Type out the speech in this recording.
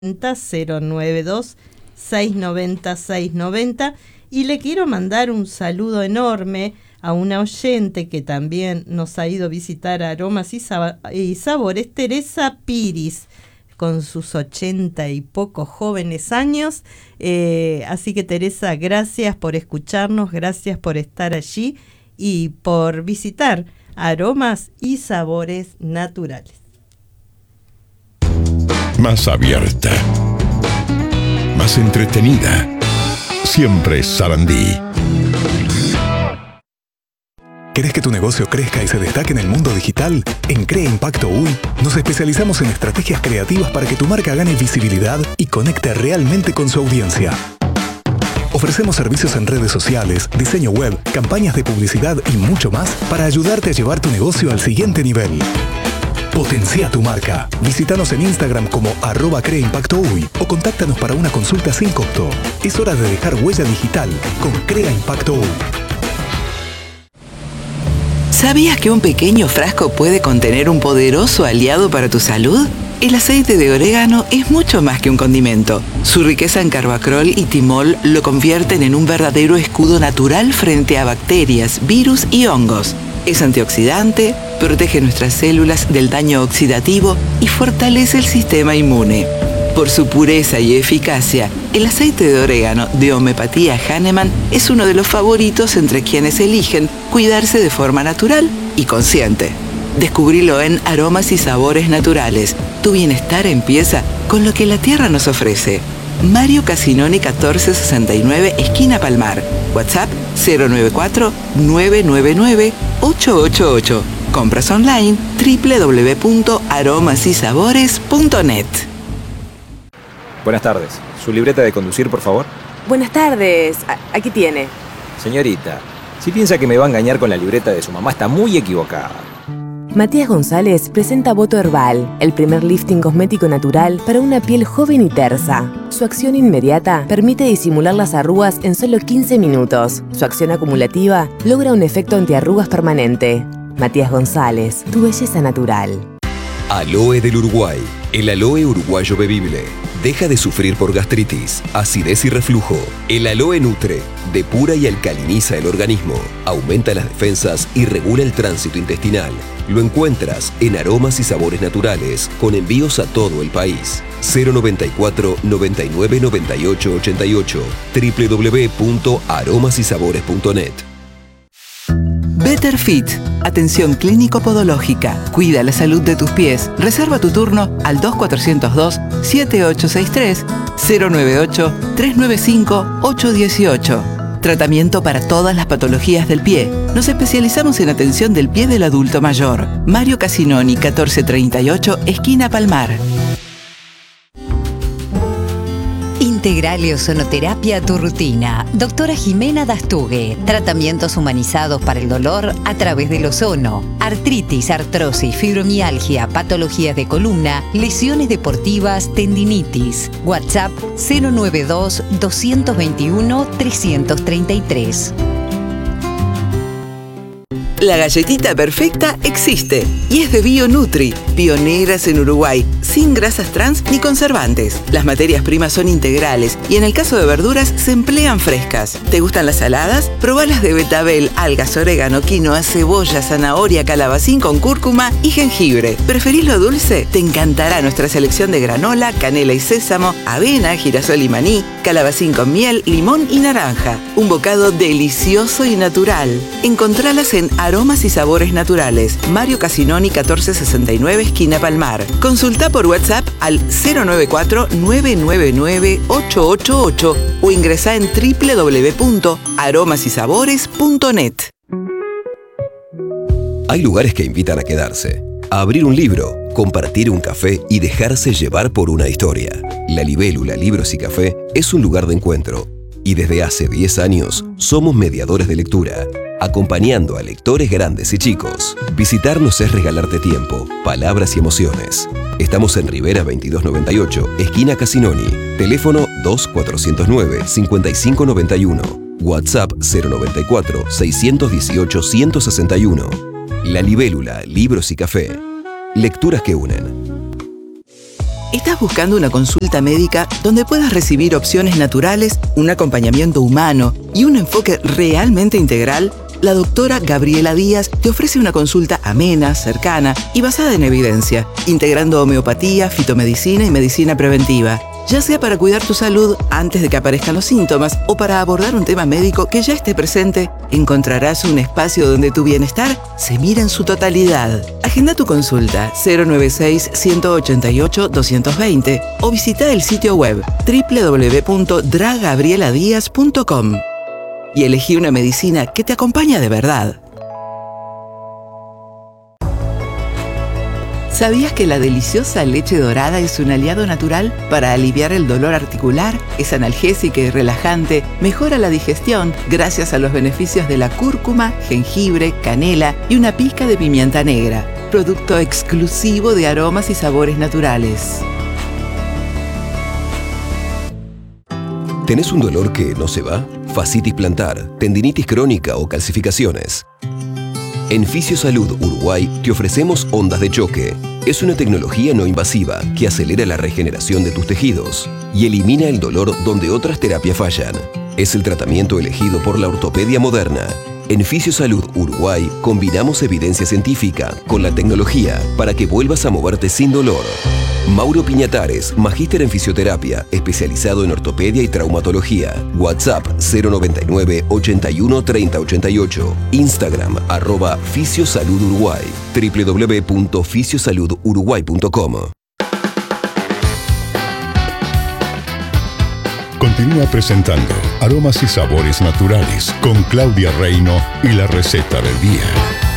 092 690 690. Y le quiero mandar un saludo enorme a una oyente que también nos ha ido a visitar a Aromas y Sabores, Teresa Piris, con sus 80 y pocos jóvenes años. Así que, Teresa, gracias por escucharnos, gracias por estar allí y por visitar Aromas y Sabores Naturales. Más abierta, más entretenida, siempre Sarandí. ¿Querés que tu negocio crezca y se destaque en el mundo digital? En Crea Impacto UI nos especializamos en estrategias creativas para que tu marca gane visibilidad y conecte realmente con su audiencia. Ofrecemos servicios en redes sociales, diseño web, campañas de publicidad y mucho más para ayudarte a llevar tu negocio al siguiente nivel. Potencia tu marca. Visítanos en Instagram como @CreaImpactoUI o contáctanos para una consulta sin costo. Es hora de dejar huella digital con Crea Impacto UI. ¿Sabías que un pequeño frasco puede contener un poderoso aliado para tu salud? El aceite de orégano es mucho más que un condimento. Su riqueza en carbacriol y timol lo convierten en un verdadero escudo natural frente a bacterias, virus y hongos. Es antioxidante, protege nuestras células del daño oxidativo y fortalece el sistema inmune. Por su pureza y eficacia, el aceite de orégano de Homeopatía Hahnemann es uno de los favoritos entre quienes eligen cuidarse de forma natural y consciente. Descubrilo en Aromas y Sabores Naturales. Tu bienestar empieza con lo que la tierra nos ofrece. Mario Casinoni 1469, esquina Palmar. WhatsApp 094-999-888. Compras online www.aromasysabores.net. Buenas tardes. ¿Su libreta de conducir, por favor? Buenas tardes. Aquí tiene. Señorita, si piensa que me va a engañar con la libreta de su mamá, está muy equivocada. Matías González presenta Voto Herbal, el primer lifting cosmético natural para una piel joven y tersa. Su acción inmediata permite disimular las arrugas en solo 15 minutos. Su acción acumulativa logra un efecto antiarrugas permanente. Matías González, tu belleza natural. Aloe del Uruguay, el aloe uruguayo bebible. Deja de sufrir por gastritis, acidez y reflujo. El aloe nutre, depura y alcaliniza el organismo, aumenta las defensas y regula el tránsito intestinal. Lo encuentras en Aromas y Sabores Naturales, con envíos a todo el país. 094 99 98 88, www.aromasysabores.net. Better Fit, atención clínico-podológica. Cuida la salud de tus pies. Reserva tu turno al 2402-7863 098-395-818. Tratamiento para todas las patologías del pie. Nos especializamos en atención del pie del adulto mayor. Mario Casinoni 1438, esquina Palmar. Integrale Ozonoterapia a tu rutina. Doctora Jimena Dastugue. Tratamientos humanizados para el dolor a través del ozono. Artritis, artrosis, fibromialgia, patologías de columna, lesiones deportivas, tendinitis. WhatsApp 092 221 333. La galletita perfecta existe y es de BioNutri, pioneras en Uruguay, sin grasas trans ni conservantes. Las materias primas son integrales y en el caso de verduras se emplean frescas. ¿Te gustan las saladas? Probalas de betabel, algas, orégano, quinoa, cebolla, zanahoria, calabacín con cúrcuma y jengibre. ¿Preferís lo dulce? Te encantará nuestra selección de granola, canela y sésamo, avena, girasol y maní, calabacín con miel, limón y naranja. Un bocado delicioso y natural. Encontralas en Aromas y Sabores Naturales. Mario Casinoni 1469, esquina Palmar. Consulta por WhatsApp al 094-999-888 o ingresá en www.aromasysabores.net. Hay lugares que invitan a quedarse, a abrir un libro, compartir un café y dejarse llevar por una historia. La Libélula Libros y Café es un lugar de encuentro y desde hace 10 años somos mediadores de lectura, acompañando a lectores grandes y chicos. Visitarnos es regalarte tiempo, palabras y emociones. Estamos en Rivera 2298, esquina Casinoni. Teléfono 2409-5591. WhatsApp 094-618-161. La Libélula Libros y Café. Lecturas que unen. ¿Estás buscando una consulta médica donde puedas recibir opciones naturales, un acompañamiento humano y un enfoque realmente integral? La doctora Gabriela Díaz te ofrece una consulta amena, cercana y basada en evidencia, integrando homeopatía, fitomedicina y medicina preventiva. Ya sea para cuidar tu salud antes de que aparezcan los síntomas o para abordar un tema médico que ya esté presente, encontrarás un espacio donde tu bienestar se mira en su totalidad. Agenda tu consulta 096-188-220 o visita el sitio web www.dragabrieladiaz.com y elegí una medicina que te acompaña de verdad. ¿Sabías que la deliciosa leche dorada es un aliado natural para aliviar el dolor articular? Es analgésica y relajante, mejora la digestión gracias a los beneficios de la cúrcuma, jengibre, canela y una pizca de pimienta negra. Producto exclusivo de aromas y sabores naturales. ¿Tenés un dolor que no se va? Fascitis plantar, tendinitis crónica o calcificaciones. En Fisiosalud Uruguay te ofrecemos ondas de choque. Es una tecnología no invasiva que acelera la regeneración de tus tejidos y elimina el dolor donde otras terapias fallan. Es el tratamiento elegido por la ortopedia moderna. En Fisiosalud Uruguay combinamos evidencia científica con la tecnología para que vuelvas a moverte sin dolor. Mauro Piñatares, magíster en fisioterapia, especializado en ortopedia y traumatología. WhatsApp 099 81 30 88. Instagram @Fisiosalud Uruguay. www.fisiosaluduruguay.com. Continúa presentando Aromas y Sabores Naturales con Claudia Reino y la receta del día.